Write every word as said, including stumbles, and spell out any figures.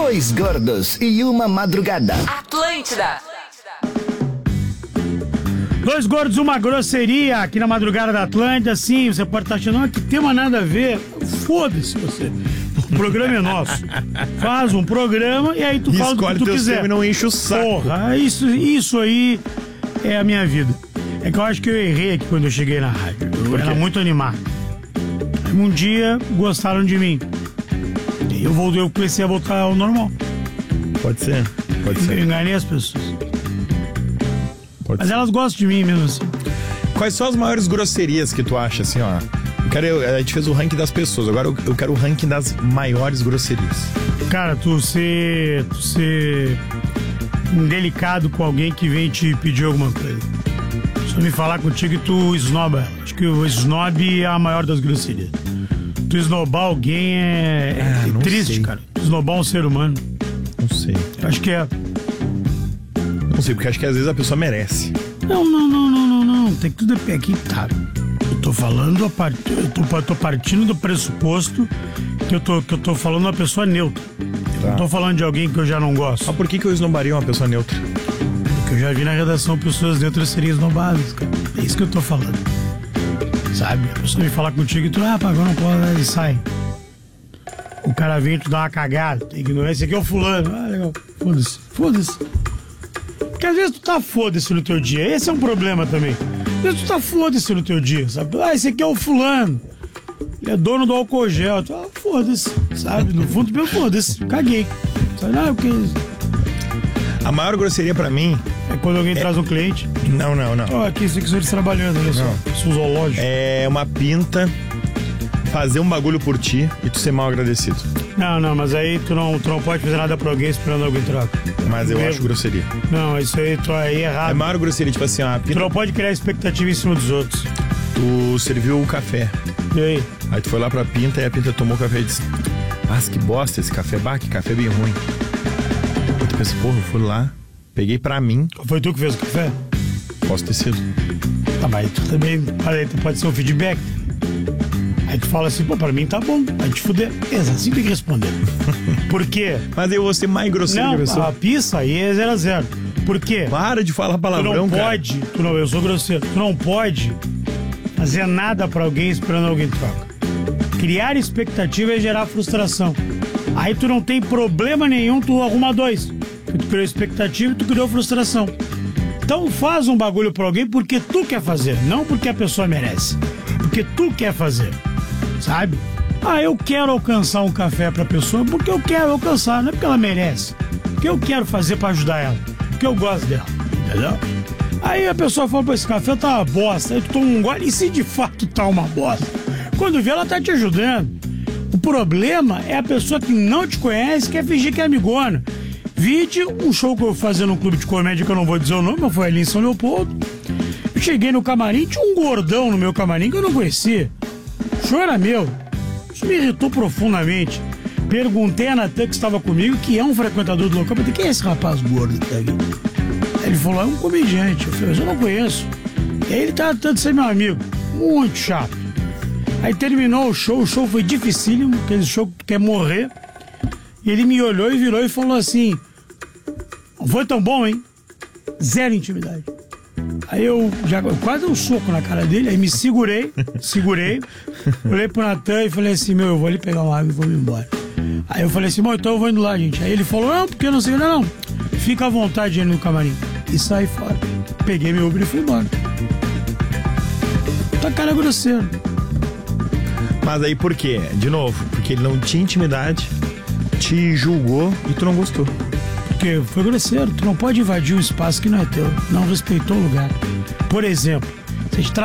Dois gordos e uma madrugada. Atlântida. Dois gordos, uma grosseria aqui na madrugada da Atlântida. Sim, você pode estar achando ah, que tem uma nada a ver. Foda-se você. O programa é nosso. Faz um programa e aí tu e fala o que tu quiser. E não enche o saco. Porra, isso, isso aí é a minha vida. É que eu acho que eu errei aqui quando eu cheguei na rádio. Eu era muito animado. Um dia gostaram de mim. E eu, voltei, eu comecei a voltar ao normal. Pode ser, pode ser. Eu enganei as pessoas. Pode Mas ser. elas gostam de mim mesmo assim. Quais são as maiores grosserias que tu acha, assim, ó? Eu quero, a gente fez o ranking das pessoas, agora eu, eu quero o ranking das maiores grosserias. Cara, tu ser, tu ser indelicado com alguém que vem te pedir alguma coisa. Se eu me falar contigo e tu esnoba. Acho que o snob é a maior das grosserias. Tu esnobar alguém é, é, Ah, é não triste, sei. cara. Esnobar um ser humano. Não sei. Eu acho que é. Não sei, porque acho que às vezes a pessoa merece. Não, não, não, não, não, não. Tem que tudo aqui, tá. Eu tô falando, a part... eu, tô, eu tô partindo do pressuposto que eu tô, que eu tô falando uma pessoa neutra. Tá. Não tô falando de alguém que eu já não gosto. Mas por que, que eu esnobaria uma pessoa neutra? Porque eu já vi na redação pessoas neutras seriam esnobadas, cara. É isso que eu tô falando. Sabe? A pessoa vem falar contigo e tu, ah, pagou, não pode, e sai. O cara vem e tu dá uma cagada, tem que ignorar. Esse aqui é o fulano. Ah, legal. Foda-se. Foda-se. Porque às vezes tu tá foda-se no teu dia. Esse é um problema também. Às vezes tu tá foda-se no teu dia, sabe? Ah, esse aqui é o fulano. Ele é dono do álcool gel. Tu, ah, foda-se, sabe? No fundo, meu foda-se. Caguei. Sabe? Não, porque... A maior grosseria pra mim... É quando alguém é... traz um cliente. Não, não, não. Ó, oh, aqui, isso aqui são eles trabalhando, olha só. Isso zoológico. É uma pinta fazer um bagulho por ti e tu ser mal agradecido. Não, não, mas aí tu não, tu não pode fazer nada pra alguém esperando alguém troca. Mas eu Mesmo. acho grosseria. Não, isso aí tu aí é errado. É maior grosseria, tipo assim, ó, a pinta... Tu não pode criar expectativa em cima dos outros. Tu serviu o café. E aí? Aí tu foi lá pra pinta e a pinta tomou o café e disse: ah, que bosta esse café, bah, que café bem ruim. Aí tu pensa, porra, eu fui lá, peguei pra mim. Foi tu que fez o café? Posso ter sido. Tá, mas tu também, aí tu pode ser um feedback. Aí tu fala assim, pô, pra mim tá bom, vai te fuder. Exato, assim tem que responder. Por quê? Mas eu vou ser mais grosseiro não, que a pessoa. a pista aí é zero a zero. Por quê? Para de falar palavrão, tu não cara. pode, tu não, eu sou grosseiro, tu não pode fazer nada pra alguém esperando alguém troca. Criar expectativa é gerar frustração. Aí tu não tem problema nenhum, tu arruma dois. Tu criou expectativa e tu criou frustração. Então faz um bagulho pra alguém porque tu quer fazer, não porque a pessoa merece. Porque tu quer fazer, sabe? Ah, eu quero alcançar um café pra pessoa porque eu quero alcançar, não é porque ela merece. Porque eu quero fazer pra ajudar ela, porque eu gosto dela, entendeu? Aí a pessoa fala, pô, esse café tá uma bosta, aí tu toma um gole, e se de fato tá uma bosta? Quando vê, ela tá te ajudando. O problema é a pessoa que não te conhece, quer fingir que é amigona. Vide um show que eu vou fazer num clube de comédia que eu não vou dizer o nome, mas foi ali em São Leopoldo. Eu cheguei no camarim, tinha um gordão no meu camarim que eu não conhecia. O show era meu. Isso me irritou profundamente. Perguntei a Natan que estava comigo, que é um frequentador do local, eu falei, quem é esse rapaz gordo que tá aqui? Aí ele falou, é um comediante. Eu falei, mas eu não conheço. E aí ele tá tentando ser meu amigo. Muito chato. Aí terminou o show, o show foi dificílimo, aquele show que tu quer morrer. E ele me olhou e virou e falou assim, não foi tão bom, hein? Zero intimidade. Aí eu já eu quase dei um soco na cara dele, aí me segurei, segurei, olhei pro Natan e falei assim, meu, eu vou ali pegar uma água e vou me embora. Aí eu falei assim, bom, então eu vou indo lá, gente. Aí ele falou, não, porque eu não sei, não, não, fica à vontade aí no camarim. E saí fora. Peguei meu Uber e fui embora. Tá cara grosseiro. Mas aí por quê? De novo, porque ele não tinha intimidade, te julgou e tu não gostou. Porque foi grosseiro, tu não pode invadir um espaço que não é teu, não respeitou o lugar. Por exemplo, se a gente